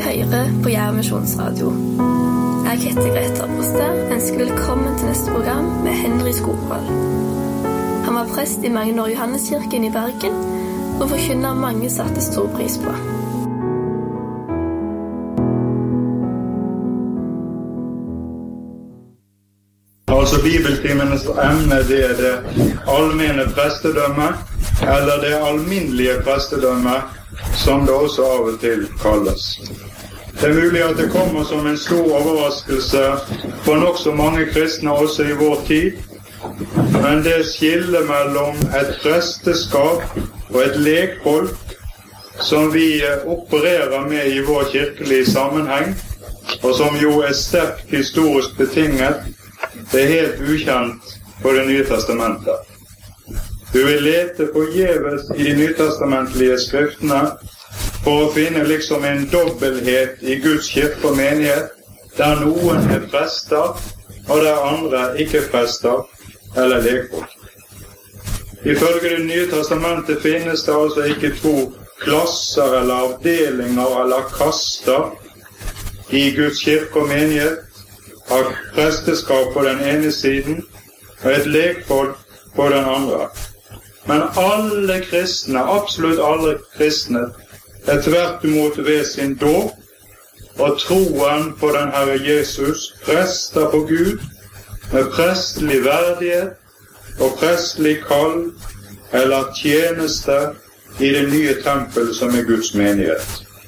hører på Jerv Misjonsradio. Jeg heter Greta Broster, ønsker velkommen til neste program med Henry Skogvold. Han var prest i mange år i Johanneskirken i Bergen, og forkynner mange satte stor pris på. Altså bibeltimenes emne, det er det allmenne prestedømme, eller det alminnelige prestedømme, som det også av og til kalles. Det er mulig at det kommer som en stor overraskelse for nok så mange kristne også i vår tid, men det skiller mellom et presteskap og et lekfolk som vi opererer med i vår kirkelige sammenheng, og som jo er sterkt historisk betinget. Det er helt ukjent på Det nye testamentet. Du vil lete forgjeves i de nytestamentlige skriftene for å finne liksom en dobbelthet i Guds kirke og menighet, der noen er prester, og der andre ikke er prester eller lekfolk. Ifølge Det nye testamentet finnes det altså ikke to klasser eller avdelinger eller kaster i Guds kirke og menighet, av presteskap på den ene siden og et lekfolk på den andre. Men alle kristne, absolutt alle kristne, er tvert imot ved sin dåp og troen på den Herre Jesus, prester på Gud med prestelig verdighet og prestelig kall eller tjeneste i det nye tempel som er Guds menighet.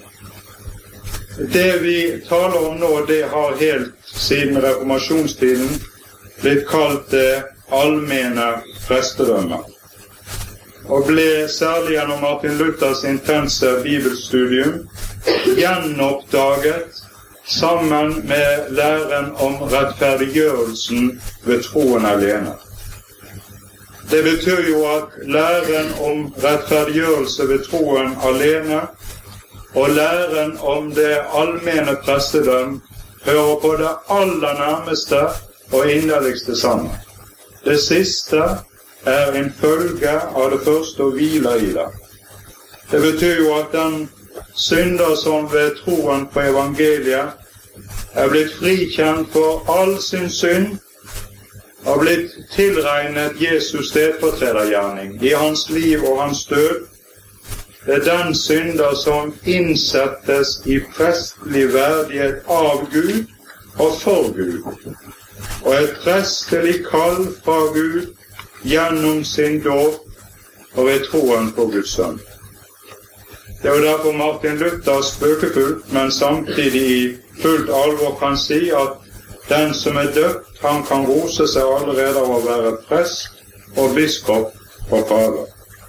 Det vi taler om nå, det har helt siden reformasjonstiden blitt kalt det allmenne prestedømme, og ble særlig gjennom Martin Luthers intense bibelstudium gjenoppdaget sammen med læren om rettferdiggjørelsen ved troen alene. Det betyr jo at læren om rettferdiggjørelse ved troen alene og læren om det allmenne prestedømme hører på det aller nærmeste og inderligste sammen. Det siste er en følge av det første og hviler i det. Det betyr jo at den synder som ved troen på evangeliet er blitt frikjent for all sin synd, har blitt tilregnet Jesus stedfortredergjerning i hans liv og hans død. Det er den synder som innsettes i prestelig verdighet av Gud og for Gud, og et prestelig kall fra Gud gjennom sin dåp og ved troen på Guds sønn. Det er jo derfor Martin Luther spøkefullt, men samtidig i fullt alvor kan si at den som er døpt, han kan rose seg allerede av å være prest og biskop og pave.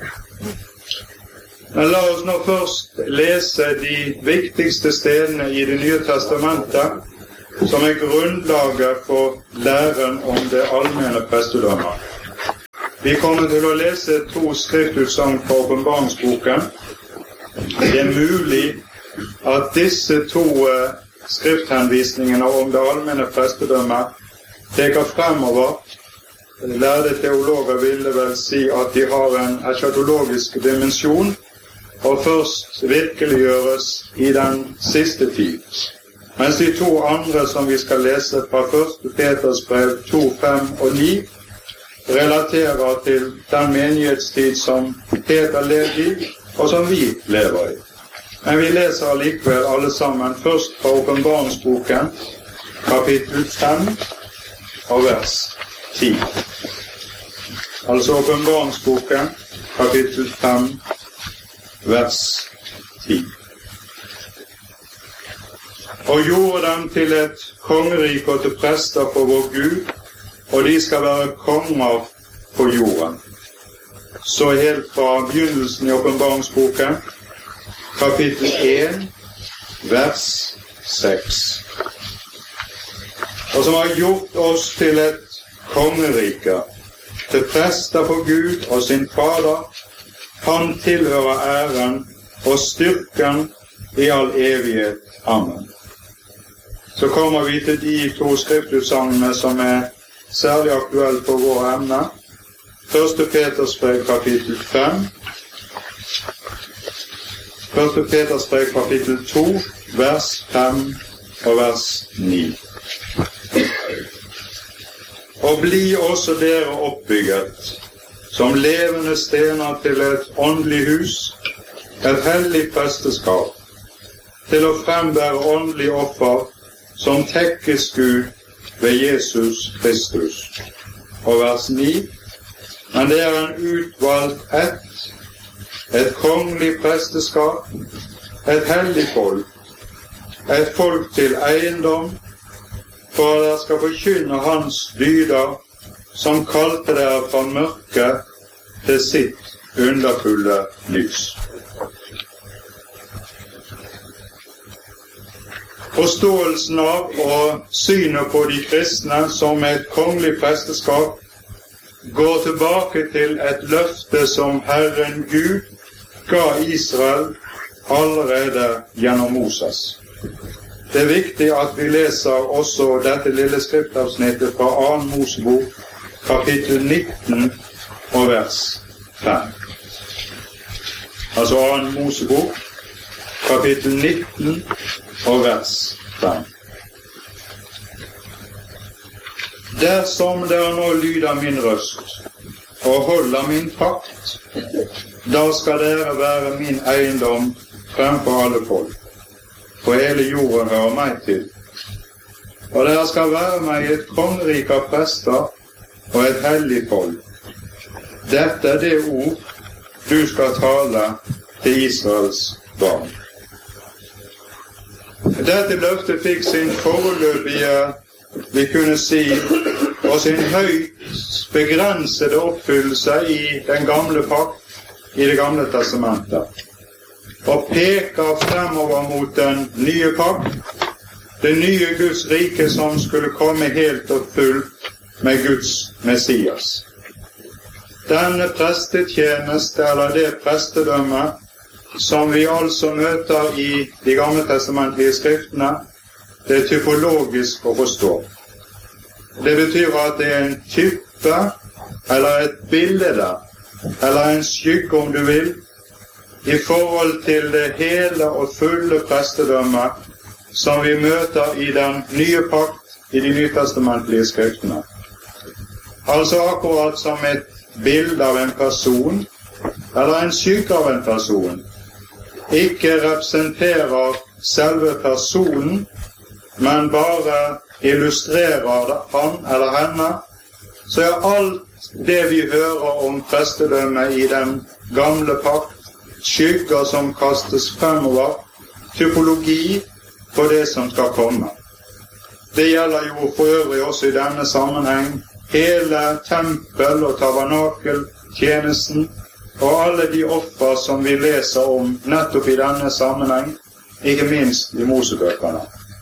Men la oss nå først lese de viktigste stedene i Det nye testamentet, som er grunnlaget for læren om det allmenne prestedømmet. Vi kommer til å lese to skriftutsagn fra åpenbaringsboken. Det er mulig at disse to skrifthenvisningene om det allmenne prestedømmet peker fremover. Lærde teologer ville vel si at de har en eschatologisk dimensjon, og først virkeliggjøres i den siste tid. Mens de to andre som vi skal lese fra 1. Peters brev 2, 5 og 9 relaterer til den menighetstid som Peter levde i, og som vi lever i. Men vi leser allikevel alle sammen først fra åpenbaringsboken, kapittel 5 og vers 10. Altså åpenbaringsboken, kapittel 5, vers 10. Og gjorde dem til et kongerike og til prester for vår Gud, og de skal være konger på jorden. Så helt fra begynnelsen i åpenbaringsboken, kapittel 1, vers 6. Og som har gjort oss til et kongerike, til prester for Gud og sin Fader. Han tilhører æren og styrken i all evighet. Amen. Så kommer vi til de to skriftutsagnene som er særlig aktuelle for vår emne. 1. Peters brev, kapittel 5, 1. Peters brev kapittel 2, vers 5 og vers 9. Og bli også dere oppbygget som levende stener til et åndelig hus, et hellig presteskap, til å frembære åndelig offer som tekkes Gud ved Jesus Kristus. Og vers 9. Men det er en utvalgt ett, et kongelig presteskap, et hellig folk, et folk til eiendom, for at dere skal forkynne hans dyder, som kalte dere fra mørket til sitt underfulle lys. Forståelsen av og synet på de kristne som et kongelig presteskap går tilbake til et løfte som Herren Gud ga Israel allerede gjennom Moses. Det er viktig at vi leser også dette lille skriftavsnittet fra 2. Mosebok, kapittel 19 og vers 5. Altså 2. Mosebok, kapittel 19 og vers 5. Dersom dere nå lyder min røst og holder min pakt, da skal dere være min eiendom fremfor alle folk, for hele jorden hører meg til. Og dere skal være meg et kongerike av prester og et hellig folk. Dette er det ord du skal tale til Israels barn. Dette løftet fikk sin foreløpige, vi kunne si, og sin høyt begrensede oppfyllelse i den gamle pakt, i det gamle testamentet, og peker fremover mot den nye pakt, det nye Guds rike som skulle komme helt og fullt med Guds Messias. Denne prestetjeneste, eller det prestedømme, som vi altså møter i de gamle testamentlige skriftene, det er typologisk å forstå. Det betyr at det er en type, eller et bilde, eller en skygge om du vil, i forhold til det hele og fulle prestedømmet som vi møter i den nye pakt i de nytestamentlige skriftene. Altså akkurat som et bilde av en person, eller en skygge av en person, ikke representerer selve personen, men bare illustrerer han eller henne, så er alt det vi hører om prestedømmet i den gamle pakt, skygger som kastes fremover, typologi på det som skal komme. Det gjelder jo for øvrig også i denne sammenheng hele tempel- og tabernakeltjenesten og alle de offer som vi leser om nettopp i denne sammenheng, ikke minst i Mosebøkene.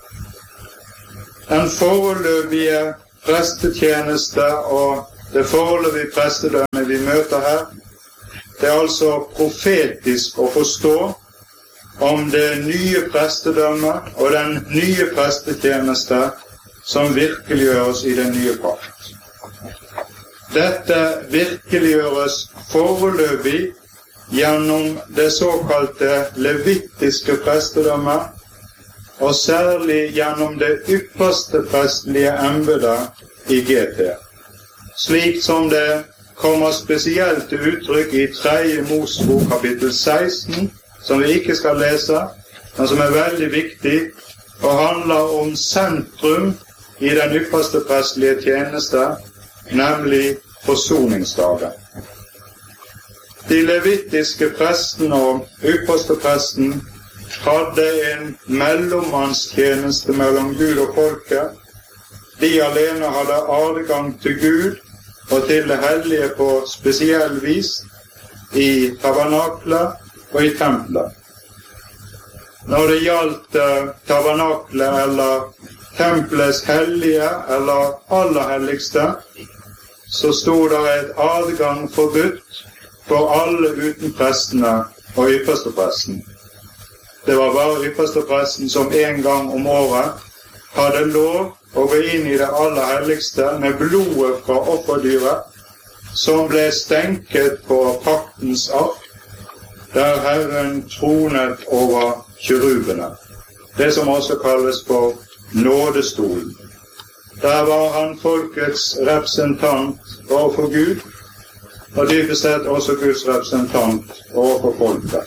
Den foreløpige prestetjeneste og det foreløpige prestedømme vi møter her, det er altså profetisk å forstå om det nye prestedømmet og den nye prestetjeneste som virkeliggjøres i den nye pakt. Dette virkeliggjøres foreløpig gjennom det såkalte levittiske prestedømmet, og særlig gjennom det ypperste prestelige embedet i GT, slik som det kommer spesielt til uttrykk i 3. Mosebok kapittel 16, som vi ikke skal lese, men som er veldig viktig, og handler om sentrum i den ypperste prestelige tjeneste, nemlig forsoningsdagen. De levittiske prestene og ypperste presten hadde en mellommannstjeneste mellom Gud og folket. De alene hadde adgang til Gud og til det hellige på spesiell vis i tabernaklet og i tempelet. Når det gjaldt tabernaklet eller tempelets hellige eller aller helligste, så stod det et adgang forbudt for alle uten prestene og ypperstepresten. Det var bare ypperstepresten som en gang om året hadde lov å gå inn i det aller helligste med blodet fra offerdyret, som ble stenket på paktens ark, der Herren tronet over kjerubene, det som også kalles for nådestolen. Der var han folkets representant overfor Gud, og dypest sett også Guds representant overfor folket.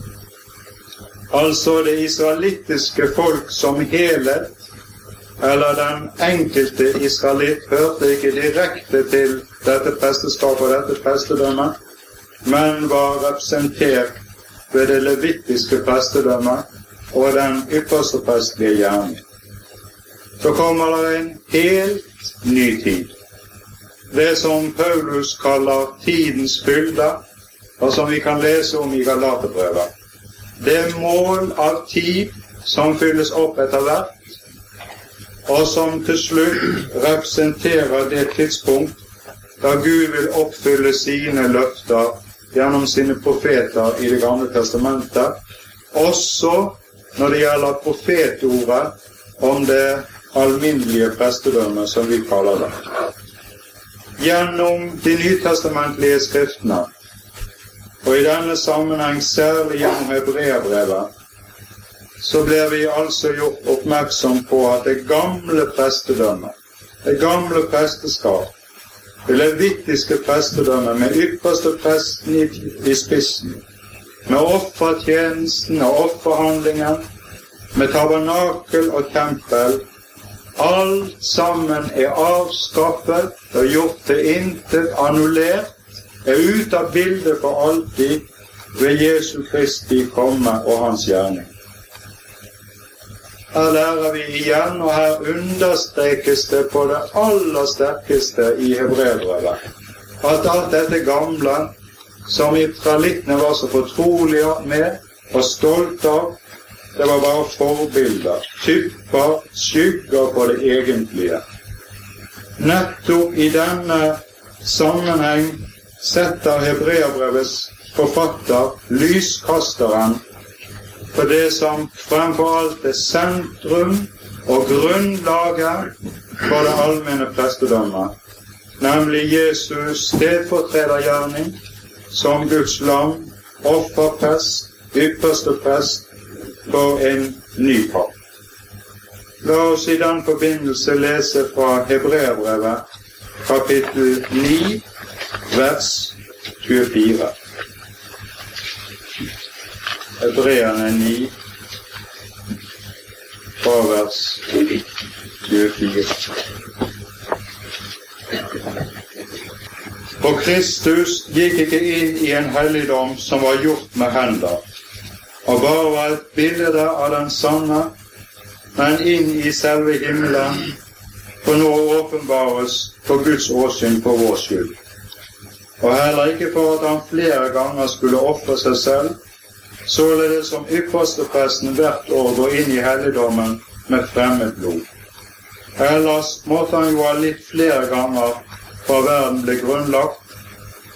Altså det israelittiske folk som helhet, eller den enkelte israelitt, hørte ikke direkte til dette presteskapet og dette prestedømmet, men var representert ved det levittiske prestedømmet og den ypperste prestlige gjerning. Så kommer det en helt ny tid. Det som Paulus kaller tidens fylde, og som vi kan lese om i Galaterbrevet. Det mål av tid som fylles opp etter hvert, og som til slutt representerer det tidspunkt da Gud vil oppfylle sine løfter gjennom sine profeter i Det gamle testamentet, også når det gjelder profetordet om det alminnelige prestedømmet, som vi kaller det. Gjennom de nytestamentlige skriftene, og i denne sammenheng særlig gjennom Hebreerbrevet, så blir vi altså gjort oppmerksom på at det gamle prestedømmet, det gamle presteskap, det levittiske prestedømmet med ypperste presten i spissen, med offertjenesten og offerhandlingen, med tabernakel og tempel, alt sammen er avskaffet og gjort til intet, annullert, er ute av bildet for alltid ved Jesu Kristi komme og hans gjerning. Her lærer vi igjen, og her understrekes det på det aller sterkeste i Hebreerbrevet, at alt dette gamle, som israelittene var så fortrolige med og stolte av, det var bare forbilder, typer, skygger på det egentlige. Nettopp i denne sammenheng setter Hebreerbrevets forfatter lyskasteren på det som fremfor alt er sentrum og grunnlaget for det allmenne prestedømmet, nemlig Jesus stedfortredergjerning som Guds lam, offerprest, ypperste prest for en ny pakt. La oss i den forbindelse lese fra Hebreerbrevet, kapittel 9, vers 24. Hebreerne 9, fra vers 24. For Kristus gikk ikke inn i en helligdom som var gjort med hender, og bare var et bilde av den sanne, men inn i selve himmelen, for nå å åpenbares for Guds åsyn for vår skyld. Og heller ikke for at han flere ganger skulle ofre seg selv, således som ypperste presten hvert år går inn i helligdommen med fremmed blod. Ellers måtte han jo ha litt flere ganger fra verden ble grunnlagt,